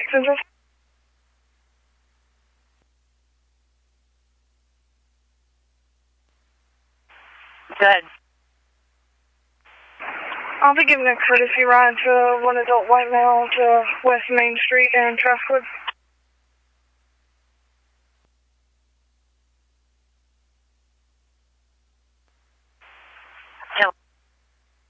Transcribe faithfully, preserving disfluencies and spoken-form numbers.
Central. Good. I'll be giving a courtesy ride to one adult white male to West Main Street and Trustwood.